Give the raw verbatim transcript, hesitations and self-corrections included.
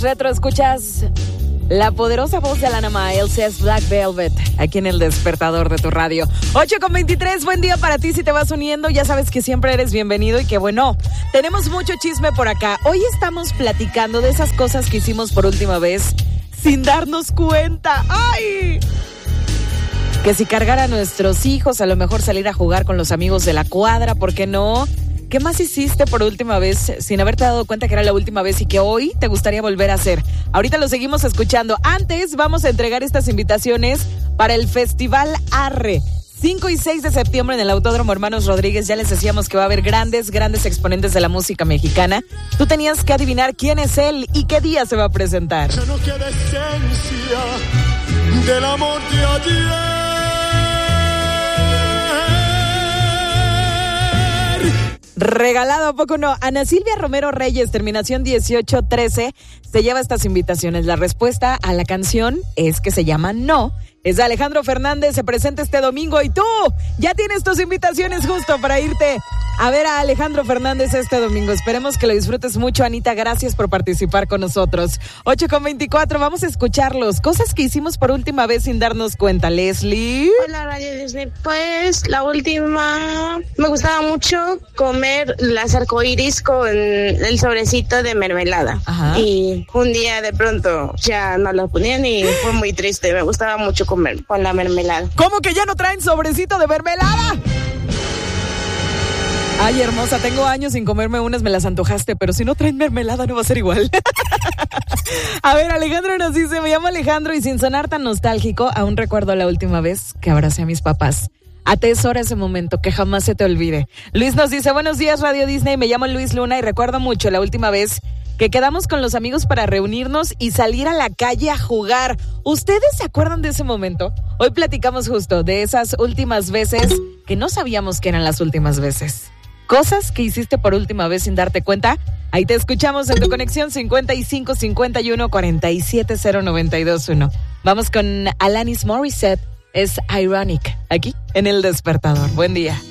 Retro, escuchas la poderosa voz de Alana Miles, es Black Velvet, aquí en el despertador de tu radio. ocho con veintitrés, buen día para ti si te vas uniendo, ya sabes que siempre eres bienvenido y que bueno, tenemos mucho chisme por acá. Hoy estamos platicando de esas cosas que hicimos por última vez sin darnos cuenta. ¡Ay! Que si cargar a nuestros hijos, a lo mejor salir a jugar con los amigos de la cuadra, ¿por qué no? ¿Qué más hiciste por última vez sin haberte dado cuenta que era la última vez y que hoy te gustaría volver a hacer? Ahorita lo seguimos escuchando. Antes vamos a entregar estas invitaciones para el Festival Arre. cinco y seis de septiembre en el Autódromo Hermanos Rodríguez. Ya les decíamos que va a haber grandes, grandes exponentes de la música mexicana. Tú tenías que adivinar quién es él y qué día se va a presentar. Ya no queda esencia del amor de ayer. Regalado, ¿a poco no? Ana Silvia Romero Reyes, terminación dieciocho trece, se lleva estas invitaciones. La respuesta a la canción es que se llama No. Es de Alejandro Fernández, se presenta este domingo y tú ya tienes tus invitaciones justo para irte a ver a Alejandro Fernández este domingo. Esperemos que lo disfrutes mucho, Anita, gracias por participar con nosotros. ocho con veinticuatro, vamos a escucharlos. Cosas que hicimos por última vez sin darnos cuenta. Leslie. Hola, Radio Disney. Pues la última, me gustaba mucho comer las arcoíris con el sobrecito de mermelada. Ajá. Y un día de pronto ya no lo ponían y fue muy triste. Me gustaba mucho comer con la mermelada. ¿Cómo que ya no traen sobrecito de mermelada? Ay, hermosa, tengo años sin comerme unas, me las antojaste, pero si no traen mermelada no va a ser igual. A ver, Alejandro nos dice, me llamo Alejandro y sin sonar tan nostálgico, aún recuerdo la última vez que abracé a mis papás. Atesora ese momento, que jamás se te olvide. Luis nos dice, buenos días Radio Disney, me llamo Luis Luna y recuerdo mucho la última vez que quedamos con los amigos para reunirnos y salir a la calle a jugar. ¿Ustedes se acuerdan de ese momento? Hoy platicamos justo de esas últimas veces que no sabíamos que eran las últimas veces. Cosas que hiciste por última vez sin darte cuenta. Ahí te escuchamos en tu conexión cincuenta y cinco cincuenta y uno cuarenta y siete cero noventa y dos uno. Vamos con Alanis Morissette, es Ironic, aquí en El Despertador. Buen día.